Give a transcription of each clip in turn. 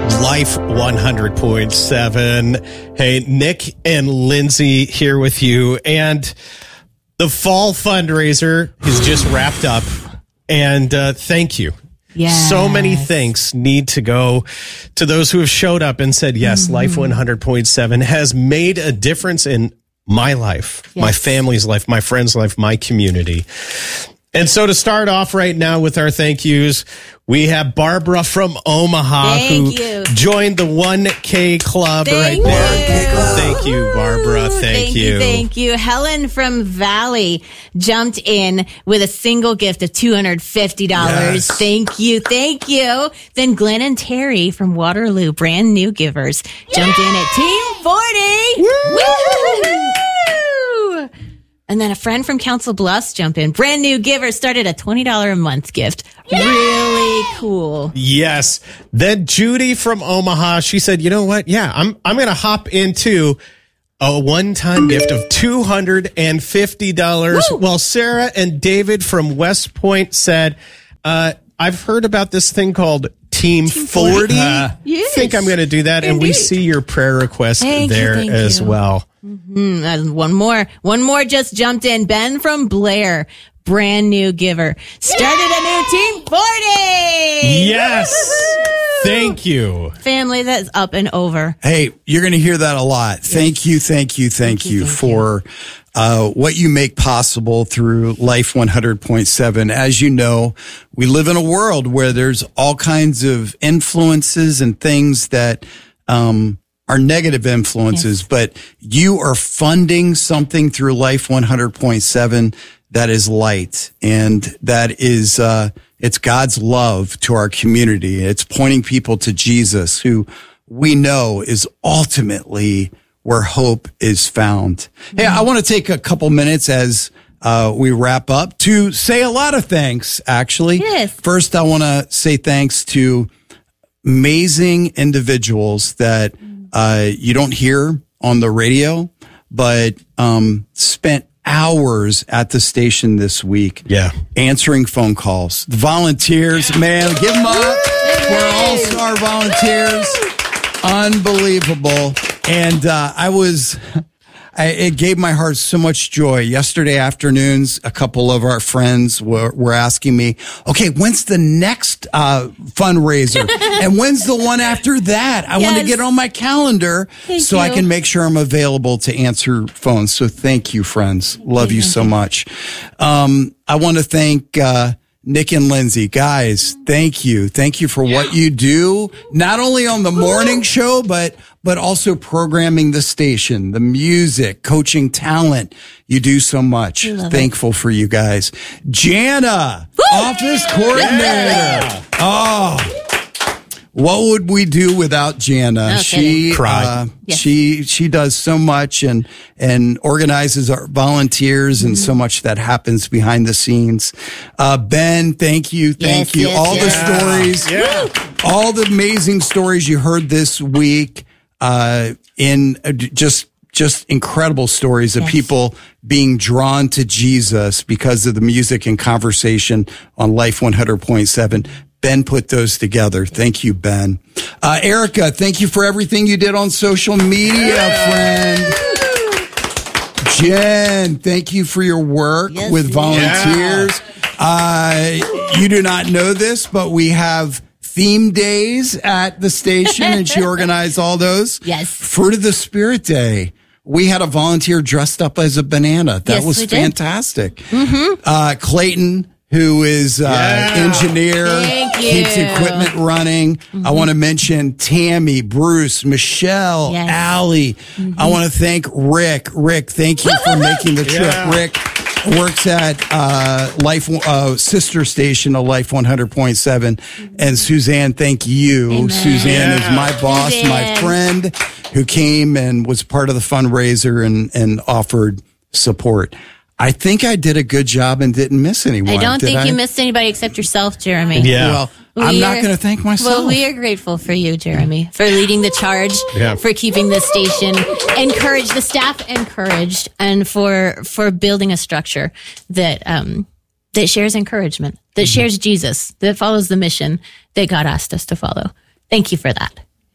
Life 100.7. Hey, Nick and Lindsay here with you. And the fall fundraiser is just wrapped up. And thank you. Yes. So many thanks need to go to those who have showed up and said, yes, Life 100.7 has made a difference in my life, my family's life, my friends' life, my community. And so to start off right now with our thank yous, we have Barbara from Omaha who joined the 1K Club right there. Thank you, Barbara. Thank you. Thank you. Helen from Valley jumped in with a single gift of $250. Yes. Thank you. Thank you. Then Glenn and Terry from Waterloo, brand new givers, jumped in at Team 40. Woo-hoo-hoo-hoo! And then a friend from Council Bluffs jumped in. Brand new giver started a $20 a month gift. Really cool. Yes. Then Judy from Omaha, she said, you know what? Yeah, I'm going to hop into a one-time gift of $250. Woo! While Sarah and David from West Point said, I've heard about this thing called Team 40. Yes. Think I'm going to do that. Indeed. And we see your prayer request there as well. And one more just jumped in. Ben from Blair, brand new giver, started a new Team 40. Yes. Woo-hoo-hoo! Thank you. Family that's up and over. Hey, you're going to hear that a lot. Thank you for what you make possible through Life 100.7. As you know, we live in a world where there's all kinds of influences and things that are negative influences, but you are funding something through Life 100.7 that is light, and that is it's God's love to our community. It's pointing people to Jesus, who we know is ultimately where hope is found. Hey, I want to take a couple minutes as we wrap up to say a lot of thanks, actually. Yes. First, I want to say thanks to amazing individuals that you don't hear on the radio, but spent hours at the station this week answering phone calls. The volunteers, man, give them up. We're all-star volunteers. Unbelievable. And it gave my heart so much joy. Yesterday afternoons, a couple of our friends were asking me, okay, when's the next fundraiser? And when's the one after that? I want to get on my calendar so I can make sure I'm available to answer phones. So thank you, friends. Love you so much. I want to thank Nick and Lindsay. Guys, thank you. Thank you for what you do, not only on the morning show, but also programming the station, the music, coaching talent. You do so much. Thankful for you guys. Jana, office coordinator. Oh, what would we do without Jana? She does so much and organizes our volunteers and so much that happens behind the scenes. Ben, thank you. All the stories, all the amazing stories you heard this week, in just incredible stories of people being drawn to Jesus because of the music and conversation on Life 100.7. Ben put those together. Thank you, Ben. Erica, thank you for everything you did on social media, friend. Jen, thank you for your work with volunteers. You do not know this, but we have theme days at the station, and she organized all those. Yes. Fruit of the Spirit Day. We had a volunteer dressed up as a banana. That was fantastic. Clayton, who is engineer, keeps equipment running. I want to mention Tammy, Bruce, Michelle, Allie. I want to thank Rick. Rick, thank you for making the trip. Rick works at Life sister station of Life 100.7. And Suzanne, thank you. Amen. Suzanne is my boss, my friend, who came and was part of the fundraiser and offered support. I think I did a good job and didn't miss anyone. I don't think you missed anybody except yourself, Jeremy. Yeah. Well, I'm not going to thank myself. Well, we are grateful for you, Jeremy, for leading the charge, for keeping the station encouraged, the staff encouraged, and for building a structure that that shares encouragement, that shares Jesus, that follows the mission that God asked us to follow. Thank you for that.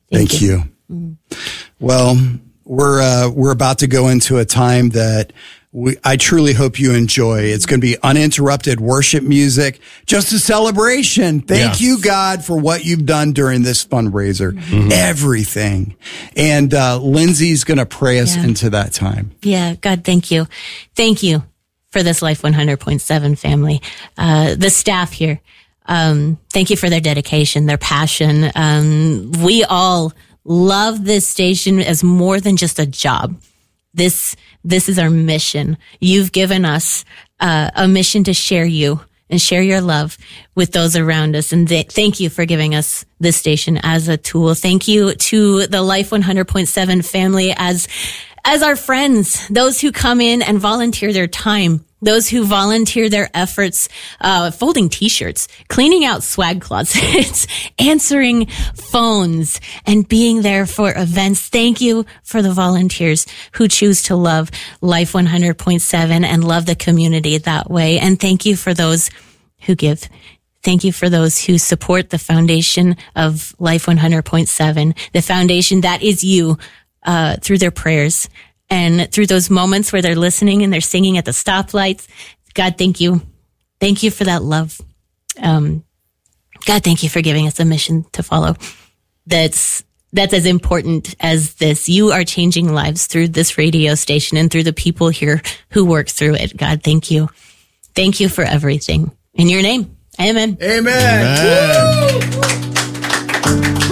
Thank you. Well, we're about to go into a time that I truly hope you enjoy. It's going to be uninterrupted worship music, just a celebration. Thank you, God, for what you've done during this fundraiser, everything. And Lindsay's going to pray us into that time. Yeah, God, thank you. Thank you for this Life 100.7 family, the staff here. Thank you for their dedication, their passion. We all love this station as more than just a job. This is our mission. You've given us a mission to share you and share your love with those around us. And thank you for giving us this station as a tool. Thank you to the Life 100.7 family as our friends, those who come in and volunteer their time, those who volunteer their efforts, folding t-shirts, cleaning out swag closets, answering phones, and being there for events. Thank you for the volunteers who choose to love Life 100.7 and love the community that way. And thank you for those who give. Thank you for those who support the foundation of Life 100.7, the foundation that is you, through their prayers. And through those moments where they're listening and they're singing at the stoplights. God, thank you. Thank you for that love. God, thank you for giving us a mission to follow. That's as important as this. You are changing lives through this radio station and through the people here who work through it. God, thank you. Thank you for everything. In your name. Amen. Amen.